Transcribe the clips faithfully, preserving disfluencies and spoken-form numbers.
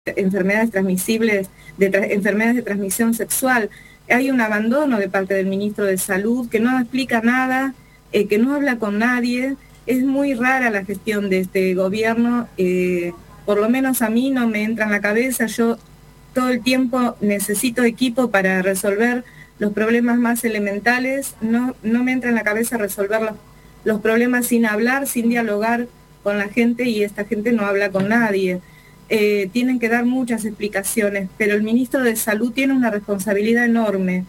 enfermedades transmisibles, de tra- enfermedades de transmisión sexual. Hay un abandono de parte del ministro de Salud que no explica nada, eh, que no habla con nadie. Es muy rara la gestión de este gobierno, eh, por lo menos a mí no me entra en la cabeza. Yo todo el tiempo necesito equipo para resolver los problemas más elementales, no, no me entra en la cabeza resolver los, los problemas sin hablar, sin dialogar con la gente, y esta gente no habla con nadie. Eh, tienen que dar muchas explicaciones, pero el ministro de Salud tiene una responsabilidad enorme,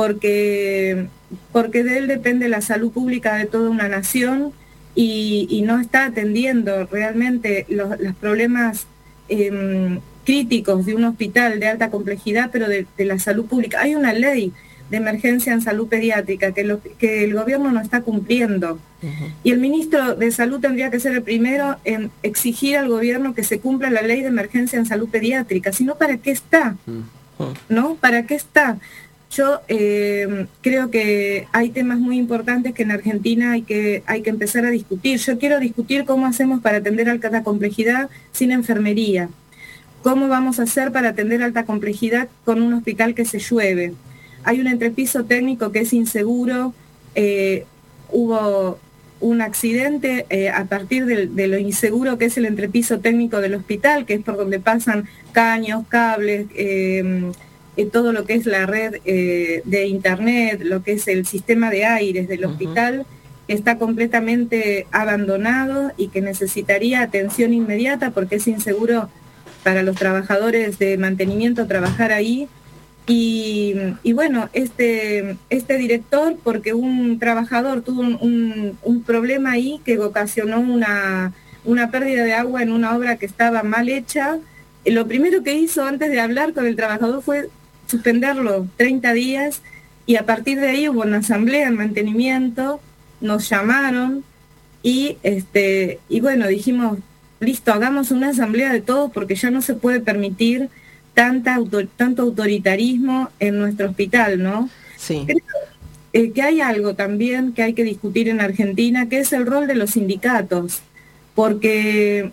porque, porque de él depende la salud pública de toda una nación, y, y no está atendiendo realmente los, los problemas eh, críticos de un hospital de alta complejidad, pero de, de la salud pública. Hay una ley de emergencia en salud pediátrica que, lo, que el gobierno no está cumpliendo. Uh-huh. Y el ministro de Salud tendría que ser el primero en exigir al gobierno que se cumpla la ley de emergencia en salud pediátrica. Si no, ¿para qué está? Uh-huh. ¿No? ¿Para qué está? Yo eh, creo que hay temas muy importantes que en Argentina hay que, hay que empezar a discutir. Yo quiero discutir cómo hacemos para atender alta complejidad sin enfermería. ¿Cómo vamos a hacer para atender alta complejidad con un hospital que se llueve? Hay un entrepiso técnico que es inseguro, eh, hubo un accidente eh, a partir de, de lo inseguro que es el entrepiso técnico del hospital, que es por donde pasan caños, cables, eh, eh, todo lo que es la red eh, de internet, lo que es el sistema de aires del hospital, que está completamente abandonado y que necesitaría atención inmediata porque es inseguro para los trabajadores de mantenimiento trabajar ahí. Y, y bueno, este, este director, porque un trabajador tuvo un, un, un problema ahí que ocasionó una, una pérdida de agua en una obra que estaba mal hecha, lo primero que hizo antes de hablar con el trabajador fue suspenderlo treinta días, y a partir de ahí hubo una asamblea en mantenimiento, nos llamaron y, este, y bueno, dijimos, listo, hagamos una asamblea de todos porque ya no se puede permitir Tanta autor, tanto autoritarismo en nuestro hospital, ¿no? Sí. Creo eh, que hay algo también que hay que discutir en Argentina, que es el rol de los sindicatos, porque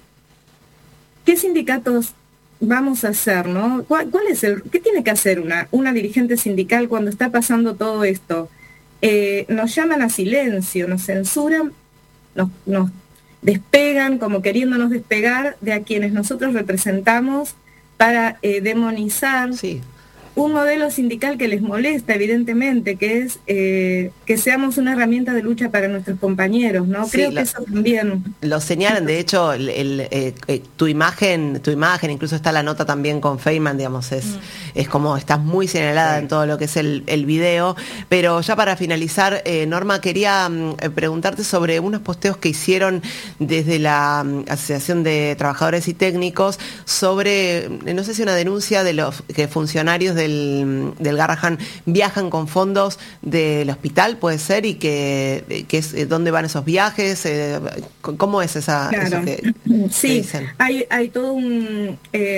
¿qué sindicatos vamos a hacer, no? ¿Cuál, cuál es el, qué tiene que hacer una, una dirigente sindical cuando está pasando todo esto? Eh, nos llaman a silencio, nos censuran, nos, nos despegan como queriéndonos despegar de a quienes nosotros representamos, para eh, demonizar sí. un modelo sindical que les molesta, evidentemente, que es eh, que seamos una herramienta de lucha para nuestros compañeros, ¿no? Sí, Creo lo, que eso también. Lo señalan, de hecho, el, el, eh, eh, tu imagen, tu imagen, incluso está la nota también con Feynman, digamos, es, mm. es como estás muy señalada sí. en todo lo que es el, el video. Pero ya para finalizar, eh, Norma, quería eh, preguntarte sobre unos posteos que hicieron desde la um, Asociación de Trabajadores y Técnicos sobre, no sé si una denuncia de los que funcionarios de Del, del Garrahan viajan con fondos del hospital, puede ser, y que, que es dónde van esos viajes, eh, ¿cómo es esa? Claro. Eso que, sí, que dicen? hay, hay todo un eh,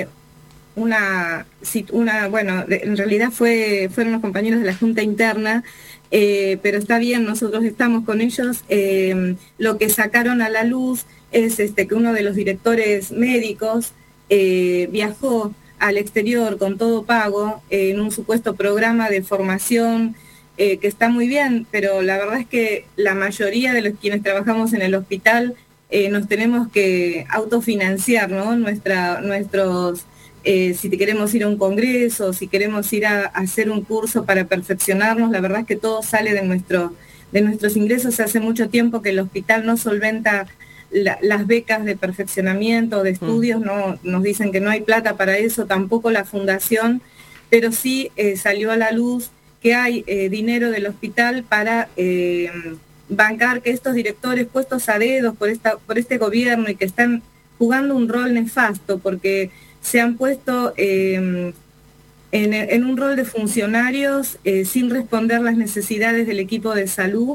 una, una, bueno, en realidad fue fueron los compañeros de la Junta Interna, eh, pero está bien, nosotros estamos con ellos. Eh, lo que sacaron a la luz es este que uno de los directores médicos eh, viajó al exterior con todo pago eh, en un supuesto programa de formación eh, que está muy bien, pero la verdad es que la mayoría de los quienes trabajamos en el hospital eh, nos tenemos que autofinanciar, ¿no? Nuestra, nuestros, eh, si queremos ir a un congreso, si queremos ir a, a hacer un curso para perfeccionarnos, la verdad es que todo sale de, nuestro, de nuestros ingresos. Hace mucho tiempo que el hospital no solventa La, las becas de perfeccionamiento, de estudios, no, nos dicen que no hay plata para eso, tampoco la fundación, pero sí eh, salió a la luz que hay eh, dinero del hospital para eh, bancar que estos directores puestos a dedos por, esta, por este gobierno y que están jugando un rol nefasto porque se han puesto eh, en, en un rol de funcionarios eh, sin responder las necesidades del equipo de salud.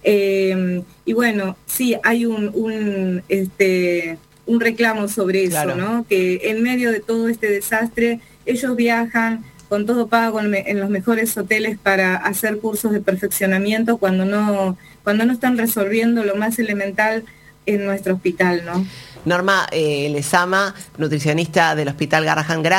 Eh, y bueno, sí, hay un, un, este, un reclamo sobre eso, claro. ¿no? Que en medio de todo este desastre, ellos viajan con todo pago en, en los mejores hoteles para hacer cursos de perfeccionamiento cuando no, cuando no están resolviendo lo más elemental en nuestro hospital, ¿no? Norma eh, Lezama, nutricionista del Hospital Garrahan, gracias.